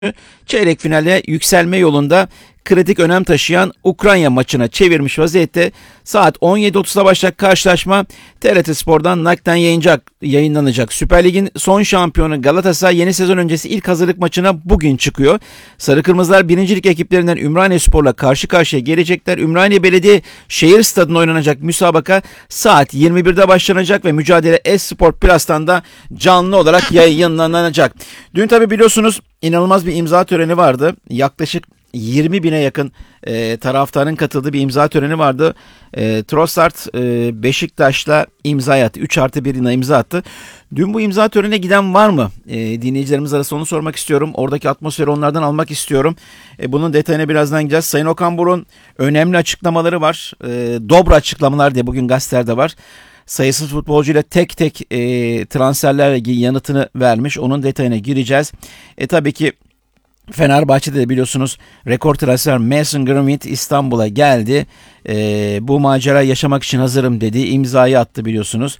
çeyrek finale yükselme yolunda kritik önem taşıyan Ukrayna maçına çevirmiş vaziyette. Saat 17.30'da başlayacak karşılaşma TRT Spor'dan nakden yayınlanacak. Süper Lig'in son şampiyonu Galatasaray yeni sezon öncesi ilk hazırlık maçına bugün çıkıyor. Sarı Kırmızılar 1. Lig ekiplerinden Ümraniye Spor'la karşı karşıya gelecekler. Ümraniye Belediye Şehir Stadı'nda oynanacak müsabaka saat 21'de başlanacak ve mücadele Esport Plus'tan da canlı olarak yayınlanacak. Dün tabi biliyorsunuz inanılmaz bir imza töreni vardı. Yaklaşık 20 bine yakın taraftarın katıldığı bir imza töreni vardı. Trossard Beşiktaş'la imza attı. 3+1'ine imza attı. Dün bu imza törenine giden var mı? Dinleyicilerimiz arasında onu sormak istiyorum. Oradaki atmosferi onlardan almak istiyorum. Bunun detayına birazdan gideceğiz. Sayın Okan Buruk'un önemli açıklamaları var. Dobra açıklamalar diye bugün gazetelerde var. Sayısız futbolcuyla tek tek transferlerle ilgili yanıtını vermiş. Onun detayına gireceğiz. Tabii ki Fenerbahçe'de de biliyorsunuz rekor transfer Mason Greenwood İstanbul'a geldi. Bu macera yaşamak için hazırım dedi. İmzayı attı biliyorsunuz.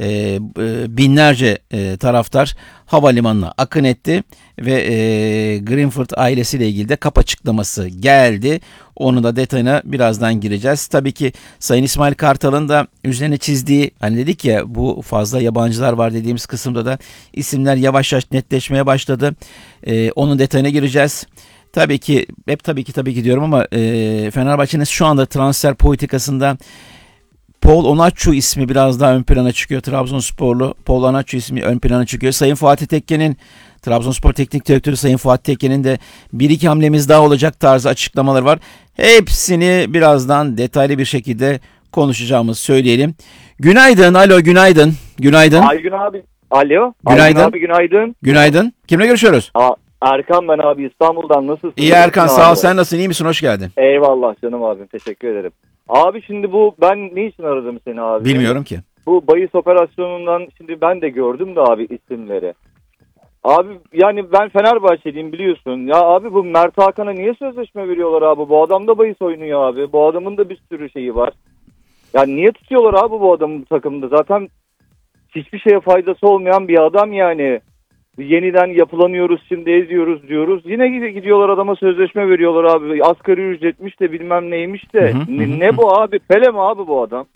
Binlerce taraftar havalimanına akın etti ve Greenwood ailesiyle ilgili de kap açıklaması geldi. Onun da detayına birazdan gireceğiz. Tabii ki Sayın İsmail Kartal'ın da üzerine çizdiği, hani dedik ya bu fazla yabancılar var dediğimiz kısımda da isimler yavaş yavaş netleşmeye başladı. Onun detayına gireceğiz. Tabii ki diyorum ama Fenerbahçe'nin şu anda transfer politikasında Paul Onaçu ismi biraz daha ön plana çıkıyor. Trabzonsporlu Paul Onaçu ismi ön plana çıkıyor. Sayın Fatih Tekke'nin, Trabzonspor Teknik Direktörü Sayın Fatih Tekke'nin de bir iki hamlemiz daha olacak tarzı açıklamalar var. Hepsini birazdan detaylı bir şekilde konuşacağımızı söyleyelim. Günaydın, alo günaydın. Günaydın. Aygün abi. Alo. Günaydın. Aygün abi günaydın. Günaydın. Kimle görüşüyoruz? Erkan ben abi İstanbul'dan, nasılsın? İyi Erkan, sağ ol, sen nasılsın, iyi misin, hoş geldin. Eyvallah canım abim, teşekkür ederim. Abi şimdi ben ne için aradım seni abi? Bilmiyorum ki. Bu bahis operasyonundan şimdi ben de gördüm de abi isimleri. Abi yani ben Fenerbahçeliyim biliyorsun. Ya abi bu Mert Hakan'a niye sözleşme veriyorlar abi? Bu adam da bahis oynuyor abi. Bu adamın da bir sürü şeyi var. Ya niye tutuyorlar abi bu adamı bu takımda? Zaten hiçbir şeye faydası olmayan bir adam yani. Yeniden yapılanıyoruz, şimdi eziyoruz diyoruz. Yine gidiyorlar adama sözleşme veriyorlar abi. Asgari ücretmiş de bilmem neymiş de. Ne bu abi? Pele mi abi bu adam?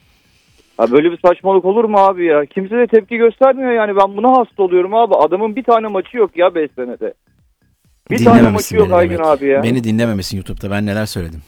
Ya böyle bir saçmalık olur mu abi ya? Kimse de tepki göstermiyor yani. Ben buna hasta oluyorum abi. Adamın bir tane maçı yok ya 5 senede. Bir tane maçı yok Aygün abi ya. Beni dinlememesin YouTube'da, ben neler söyledim.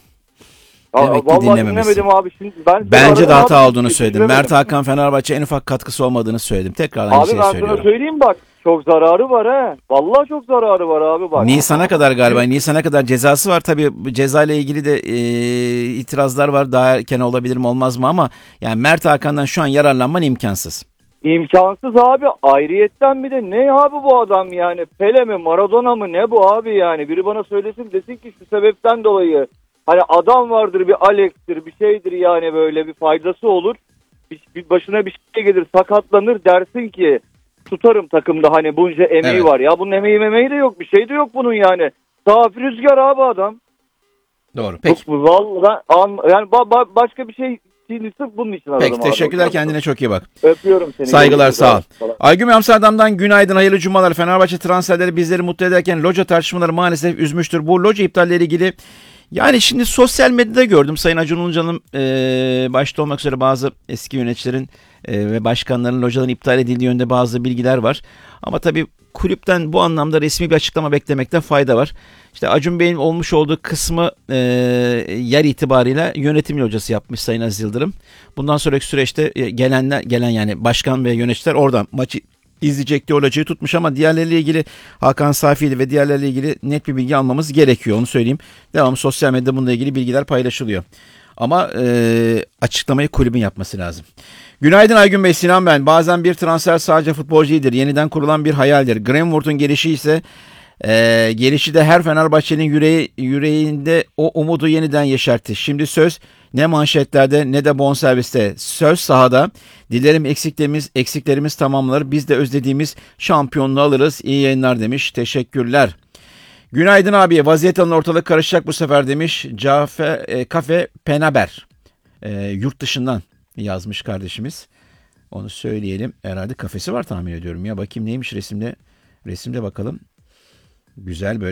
Vallahi dinlemedim abi. Şimdi bence de hata olduğunu söyledim. Mert Hakan Fenerbahçe en ufak katkısı olmadığını söyledim. Tekrardan abi şey ben söylüyorum. sana söyleyeyim bak. Çok zararı var ha. Vallahi çok zararı var abi bak. Nisan'a kadar galiba. Nisan'a kadar cezası var. Tabii ceza ile ilgili de itirazlar var. Daha erken olabilir mi olmaz mı ama yani Mert Hakan'dan şu an yararlanman imkansız. İmkansız abi. Ayrıyetten bir de ne abi bu adam yani? Pele mi Maradona mı ne bu abi yani? Biri bana söylesin, desin ki şu sebepten dolayı. Hani adam vardır, bir Alex'tir, bir şeydir yani, böyle bir faydası olur. Bir başına bir şey gelir, sakatlanır, dersin ki tutarım takımda, hani bunca emeği var. Ya bunun emeği de yok, bir şey de yok bunun yani. Safi rüzgar abi adam. Doğru. Peki. Vallahi yani başka bir şey değil, sırf bunun için aradım. Peki, teşekkürler, kendine çok iyi bak. Öpüyorum seni. Saygılar, sağ ol. Aygün Amsterdam'dan günaydın, hayırlı cumalar. Fenerbahçe transferleri bizleri mutlu ederken loca tartışmaları maalesef üzmüştür. Bu loca iptalleri ilgili yani şimdi sosyal medyada gördüm. Sayın Acun Ilıcalı'nın başta olmak üzere bazı eski yöneticilerin ve başkanların locaların iptal edildiği yönde bazı bilgiler var. Ama tabii kulüpten bu anlamda resmi bir açıklama beklemekte fayda var. İşte Acun Bey'in olmuş olduğu kısmı yer itibariyle yönetim locası yapmış Sayın Aziz Yıldırım. Bundan sonraki süreçte gelen yani başkan ve yöneticiler oradan maçı izleyecek diye o locayı tutmuş ama diğerleriyle ilgili Hakan Safi'li ve diğerleriyle ilgili net bir bilgi almamız gerekiyor, onu söyleyeyim. Devamlı sosyal medyada bununla ilgili bilgiler paylaşılıyor. Ama açıklamayı kulübün yapması lazım. Günaydın Aygün Bey, Sinan ben. Bazen bir transfer sadece futbolcu değildir. Yeniden kurulan bir hayaldir. Greenwood'un gelişi ise gelişi de her Fenerbahçe'nin yüreğinde o umudu yeniden yeşertti. Şimdi söz ne manşetlerde ne de bonserviste. Söz sahada. Dilerim eksiklerimiz tamamlanır. Biz de özlediğimiz şampiyonluğu alırız. İyi yayınlar demiş. Teşekkürler. Günaydın abi. Vaziyet alın, ortalık karışacak bu sefer demiş. Kafe Penaber. Yurt dışından yazmış kardeşimiz. Onu söyleyelim. Herhalde kafesi var tahmin ediyorum ya. Bakayım neymiş resimde. Resimde bakalım. Güzel böyle.